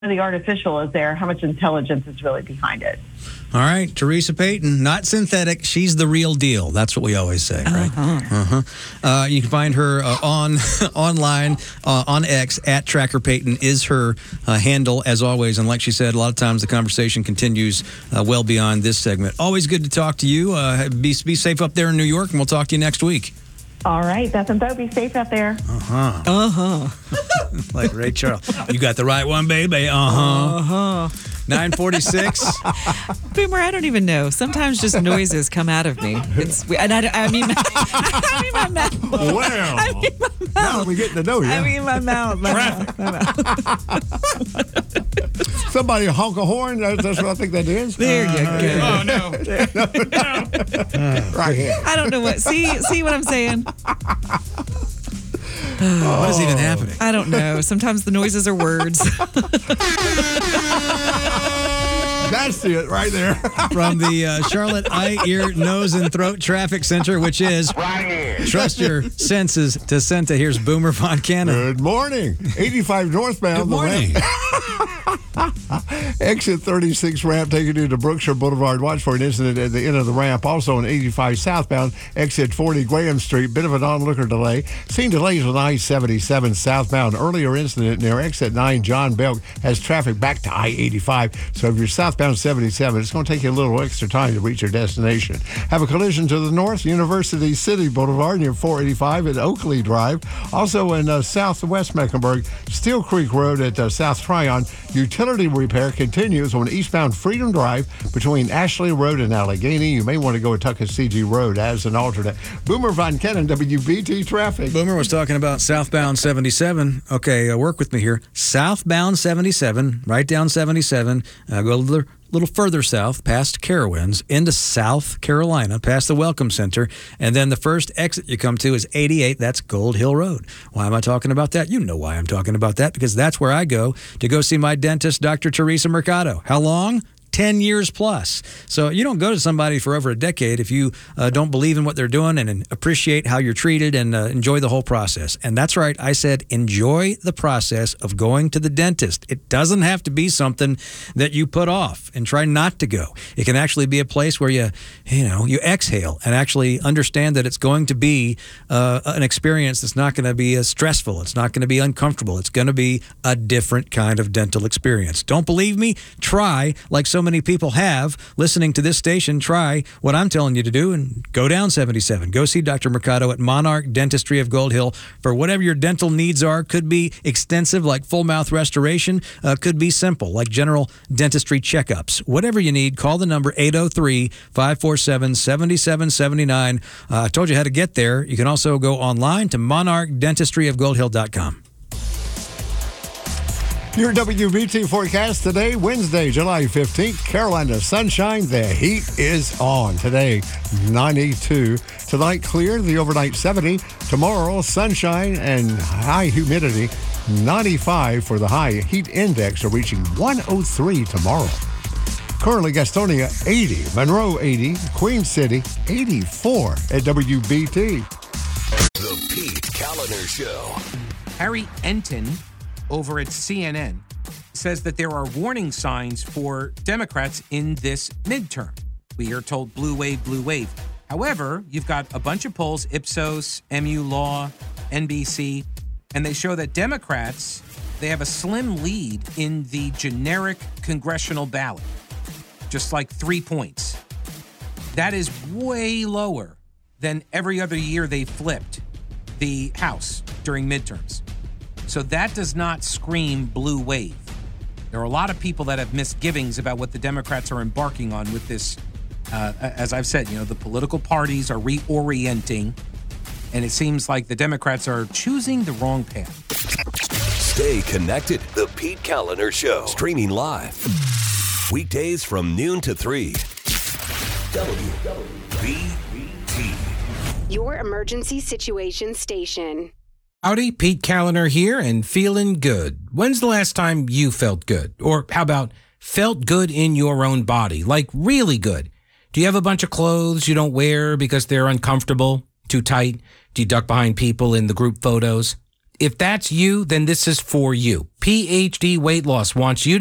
the artificial is there, how much intelligence is really behind it. All right, Teresa Payton, not synthetic. She's the real deal. That's what we always say, right? You can find her online on X at Tracker Payton is her handle, as always. And like she said, a lot of times the conversation continues well beyond this segment. Always good to talk to you. Be safe up there in New York, and we'll talk to you next week. All right, Beth and Bo, be safe out there. Like Ray Charles. You got the right one, baby. 9:46. Boomer, I don't even know. Sometimes just noises come out of me. I mean my mouth. Well, now we're getting to know you. I mean my mouth. My mouth. Somebody honk a horn. That's what I think that is. There you go. Oh, no. Right here. I don't know what. See what I'm saying? What is even happening? I don't know. Sometimes the noises are words. That's it right there. From the Charlotte Eye, Ear, Nose, and Throat Traffic Center, which is Trust Your Senses to Senta. Here's Boomer Von Cannon. Good morning. 85 northbound. Good morning. Exit 36 ramp taking you to Brookshire Boulevard. Watch for an incident at the end of the ramp. Also on 85 southbound, exit 40 Graham Street. Bit of an onlooker delay. Seen delays on I-77 southbound. Earlier incident near exit 9 John Belk has traffic back to I-85. So if you're southbound 77, it's going to take you a little extra time to reach your destination. Have a collision to the north, University City Boulevard near 485 at Oakley Drive. Also in southwest Mecklenburg, Steel Creek Road at South Tryon. Utility repair continues on eastbound Freedom Drive between Ashley Road and Allegheny. You may want to go to Tuckasegee Road as an alternate. Boomer Von Cannon, WBT Traffic. Boomer was talking about southbound 77. Okay, work with me here. Southbound 77, right down 77. Go a little further south, past Carowinds, into South Carolina, past the Welcome Center, and then the first exit you come to is 88. That's Gold Hill Road. Why am I talking about that? You know why I'm talking about that, because that's where I go to see my dentist, Dr. Teresa Mercado. How long? 10 years plus. So you don't go to somebody for over a decade if you don't believe in what they're doing and appreciate how you're treated and enjoy the whole process. And that's right. I said enjoy the process of going to the dentist. It doesn't have to be something that you put off and try not to go. It can actually be a place where you exhale and actually understand that it's going to be an experience that's not going to be stressful. It's not going to be uncomfortable. It's going to be a different kind of dental experience. Don't believe me? Try, like so many people have, listening to this station, try what I'm telling you to do and go down 77. Go see Dr. Mercado at Monarch Dentistry of Gold Hill for whatever your dental needs are. Could be extensive, like full mouth restoration. Could be simple, like general dentistry checkups. Whatever you need, call the number 803-547-7779. I told you how to get there. You can also go online to monarchdentistryofgoldhill.com. Your WBT forecast today, Wednesday, July 15th, Carolina sunshine. The heat is on. Today, 92. Tonight, clear, the overnight 70. Tomorrow, sunshine and high humidity, 95 for the high. Heat index are reaching 103 tomorrow. Currently, Gastonia, 80. Monroe, 80. Queen City, 84 at WBT. The Pete Kaliner Show. Harry Enton over at CNN says that there are warning signs for Democrats in this midterm. We are told blue wave, blue wave. However, you've got a bunch of polls, Ipsos, MU Law, NBC, and they show that Democrats, they have a slim lead in the generic congressional ballot, just like 3 points. That is way lower than every other year they flipped the House during midterms. So that does not scream blue wave. There are a lot of people that have misgivings about what the Democrats are embarking on with this. As I've said, the political parties are reorienting, and it seems like the Democrats are choosing the wrong path. Stay connected. The Pete Kaliner Show. Streaming live. Weekdays from noon to 3. WBT. Your emergency situation station. Howdy, Pete Kaliner here and feeling good. When's the last time you felt good? Or how about felt good in your own body? Like really good. Do you have a bunch of clothes you don't wear because they're uncomfortable, too tight? Do you duck behind people in the group photos? If that's you, then this is for you. PhD Weight Loss wants you